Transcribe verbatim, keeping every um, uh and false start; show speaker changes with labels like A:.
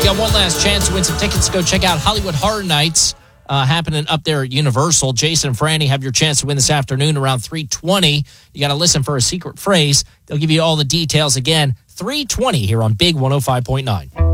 A: got one last chance to win some tickets. Go check out Hollywood Horror Nights uh, happening up there at Universal. Jason and Franny have your chance to win this afternoon around three twenty. You got to listen for a secret phrase. They'll give you all the details again. three twenty here on Big one oh five point nine.